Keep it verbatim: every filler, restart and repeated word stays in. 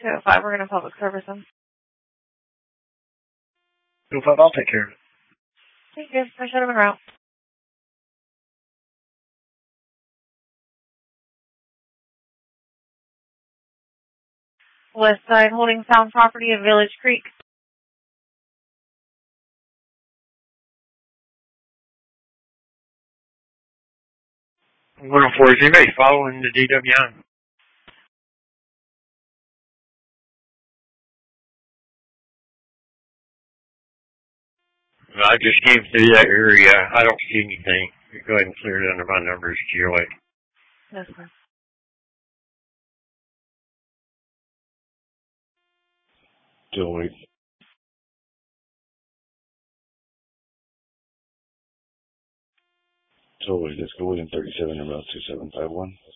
two oh five, we're going to public service them. two oh five, I'll take care of it. Thank you. I should have been route. West Side Holding Sound Property of Village Creek. one oh four, is anybody following the D W I? I just came through that area. I don't see anything. You go ahead and clear it under my numbers, G O A. Yes, sir. Joey. Joey, let's go in thirty-seven about two seven five one.